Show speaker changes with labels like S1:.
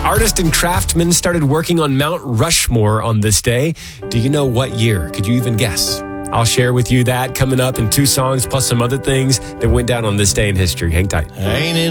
S1: Artists and craftsmen started working on Mount Rushmore on this day. Do you know what year? Could you even guess? I'll share with you that coming up in 2 songs plus some other things that went down on this day in history. Hang tight.
S2: Ain't it